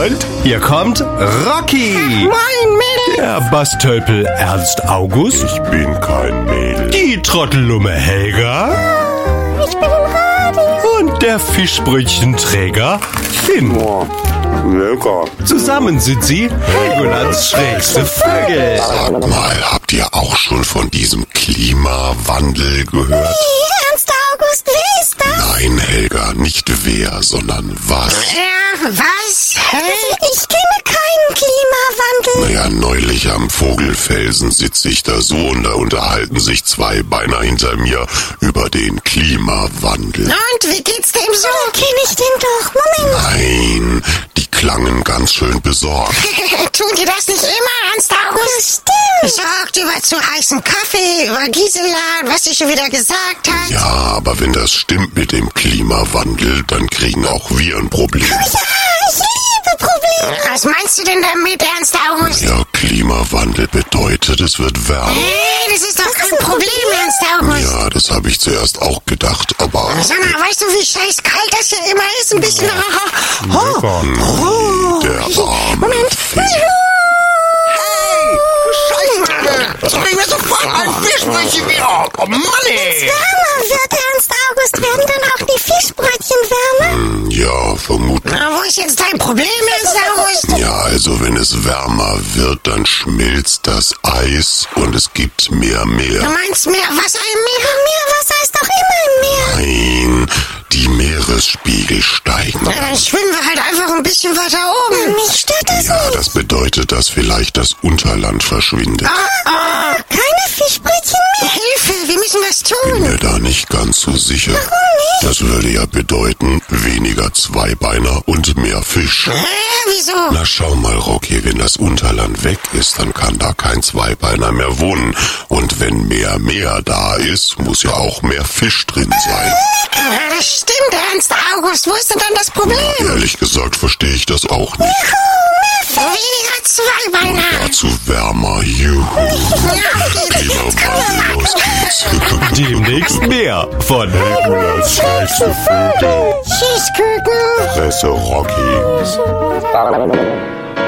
Und hier kommt Rocky. Moin, Mädel. Der Bastölpel Ernst August. Ich bin kein Mädel. Die Trottellumme Helga. Ich bin im Radio. Und der Fischbrötchenträger Finn. Oh, lecker. Zusammen sind sie Helgolands schrägste Vögel. Sag mal, habt ihr auch schon von diesem Klimawandel gehört? Ernst August, wer ist das? Nein, Helga, nicht wer, sondern was. Ja, was? Ich kenne keinen Klimawandel. Naja, neulich am Vogelfelsen sitze ich da so und da unterhalten sich zwei Beiner hinter mir über den Klimawandel. Und, wie geht's dem so? Kenne ich den doch. Moment. Nein, die klangen ganz schön besorgt. Tun die das nicht immer, Ernst August? Das stimmt. Besorgt über zu heißen Kaffee, über Gisela und was sie schon wieder gesagt hat. Ja, aber wenn das stimmt mit dem Klimawandel, dann kriegen auch wir ein Problem. Ja, ich liebe Probleme. Was meinst du denn damit, Ernst August? Ja, Klimawandel bedeutet, es wird wärmer. Hey, das ist doch kein Problem, Ernst August. Ja, das habe ich zuerst auch gedacht, aber... Sag mal, weißt du, wie scheiß kalt das hier immer ist? Ein bisschen... Der arme Moment. Finn. Scheiße! Bring mir sofort ein Fischbrötchen wieder! Oh Mann, ey! Wärmer wird, Ernst August. Werden dann auch die Fischbrötchen wärmer? Ja, vermutlich. Na, wo ist jetzt dein Problem, Ernst August? Ja, also wenn es wärmer wird, dann schmilzt das Eis und es gibt mehr Meer. Du meinst mehr Wasser im Meer? Meerwasser ist doch immer im Meer. Nein, die Meeresspiegel steigen. Na, dann schwimmen wir halt einfach ein bisschen weiter oben. Mich stört das Ja, nicht. das bedeutet, dass vielleicht das Unterland verschwindet. Keine Fischbrötchen mehr? Hilfe, wir müssen was Bin tun. mir da nicht ganz so sicher. Warum nicht? Das würde ja bedeuten, weniger Zweibeiner und mehr Fisch. Wieso? Na schau mal, Rocky, wenn das Unterland weg ist, dann kann da kein Zweibeiner mehr wohnen. Und wenn mehr Meer da ist, muss ja auch mehr Fisch drin sein. Ja, das stimmt, Ernst August. Wo ist denn dann das Problem? Ehrlich gesagt verstehe ich das auch nicht. Weniger Zweibeiner. Dazu wärmer, juhu. Klimawandel, los geht's. Demnächst mehr von Helgolands schrägste Vögel. Tschüss, Küken. Fresse, Rocky.